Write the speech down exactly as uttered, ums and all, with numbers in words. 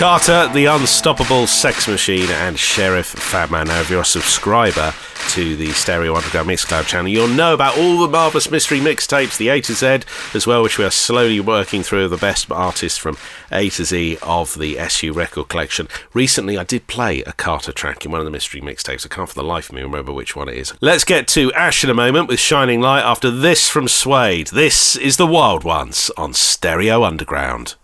Carter, the Unstoppable Sex Machine, and Sheriff Fatman. Now, if you're a subscriber to the Stereo Underground Mixcloud channel, you'll know about all the Marvellous Mystery mixtapes, the A to Z as well, which we are slowly working through the best artists from A to Z of the S U record collection. Recently, I did play a Carter track in one of the mystery mixtapes. I can't for the life of me remember which one it is. Let's get to Ash in a moment with Shining Light after this from Suede. This is The Wild Ones on Stereo Underground.